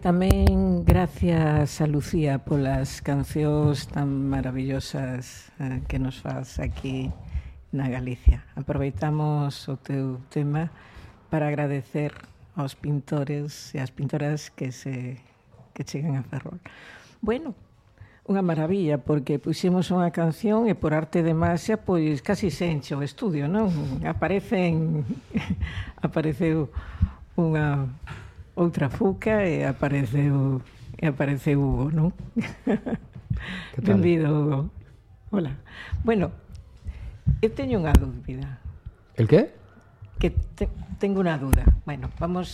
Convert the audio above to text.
Tamén gracias a Lucía polas cancións tan maravillosas que nos faz aquí na Galicia. Aproveitamos o teu tema para agradecer aos pintores e ás pintoras que chegan a Ferrol. Bueno, unha maravilla, porque puxemos unha canción e por arte de magia, pois casi se enche o estudio, non? Apareceu unha outra Fuca e apareceu Hugo, non? Que tal? Benvido, Hugo. Hola. Bueno, eu teño unha dúbida. El qué? Que tengo unha duda. Bueno, vamos